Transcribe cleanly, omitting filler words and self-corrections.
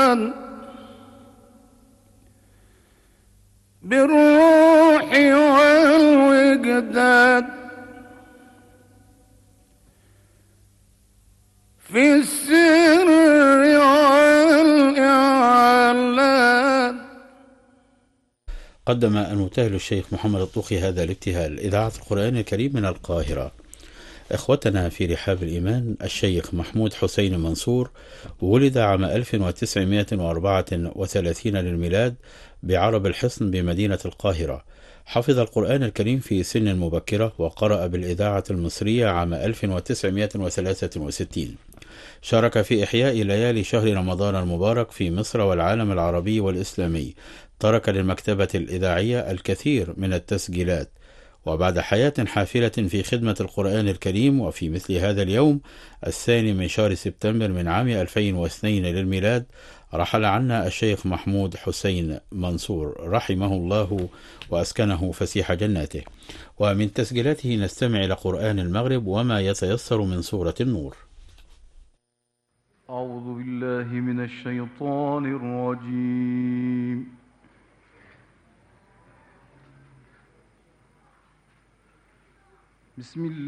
بالروح والوجدان في السر والإعلان. قدم المبتهل الشيخ محمد الطوخي هذا الابتهال. إذاعة القرآن الكريم من القاهرة. إخوتنا في رحاب الإيمان، الشيخ محمود حسين منصور ولد عام 1934 للميلاد بعرب الحصن بمدينة القاهرة. حفظ القرآن الكريم في سن مبكرة، وقرأ بالإذاعة المصرية عام 1963. شارك في إحياء ليالي شهر رمضان المبارك في مصر والعالم العربي والإسلامي. ترك للمكتبة الإذاعية الكثير من التسجيلات. وبعد حياة حافلة في خدمة القرآن الكريم، وفي مثل هذا اليوم 2 من شهر سبتمبر من عام 2002 للميلاد، رحل عنا الشيخ محمود حسين منصور رحمه الله وأسكنه فسيح جناته. ومن تسجيلاته نستمع إلى قرآن المغرب وما يتيسر من سورة النور. أعوذ بالله من الشيطان الرجيم. بسم الله